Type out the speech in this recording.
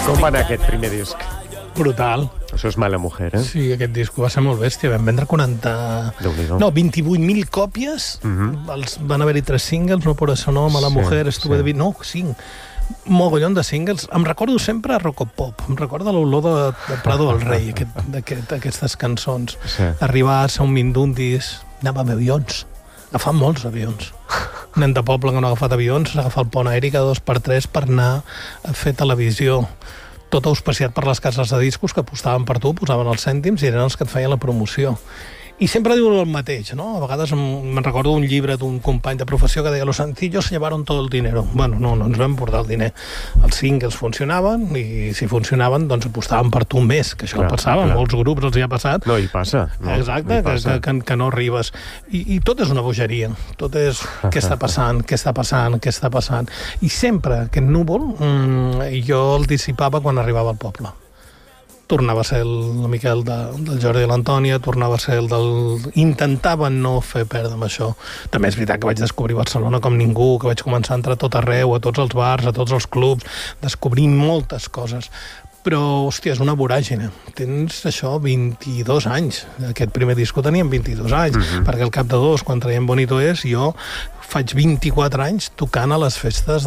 Com va anar aquest primer disc? Brutal. Això és Mala Mujer, eh? Sí, aquest disc va ser molt bèstia. Vam vendre 28.000 còpies. Van haver-hi 3 singles, No por eso no, Mala Mujer, Estuve de vida... No, 5. Mogollon de singles. Em recordo sempre a Rocopop. Em recorda l'olor de Prado del Rei, d'aquestes cançons. Sí. Arribar a Ser un Mindundis, anàvem a avions. Agafant molts avions. Nen de poble que no ha agafat avions, agafar el pont aeri cada 2x3 per anar a fer televisió. Tot auspiciat per les cases de discos que apostaven per tu, posaven els cèntims i eren els que et feien la promoció. I sempre diuen el mateix, no? A vegades me'n recordo un llibre d'un company de professió que deia «Los sencillos se llevaron todo el dinero». Bueno, no ens vam portar el diner. Els singles funcionaven i si funcionaven, doncs apostaven per tu més, que això passava, molts grups els hi ha passat. No, hi passa. No? Exacte, que no arribes. I tot és una bogeria. Tot és què està passant, què està passant, què està passant. I sempre aquest núvol jo el dissipava quan arribava al poble. Tornava a ser el Miquel del Jordi i l'Antònia, tornava a ser el del... Intentava no fer perdre amb això. També és veritat que vaig descobrir Barcelona com ningú, que vaig començar a entrar a tot arreu, a tots els bars, a tots els clubs, descobrint moltes coses. Però, hòstia, és una voràgine. Tens això, 22 anys. Aquest primer disc ho teníem 22 anys, perquè al cap de 2, quan traiem Bonito És, jo faig 24 anys tocant a les festes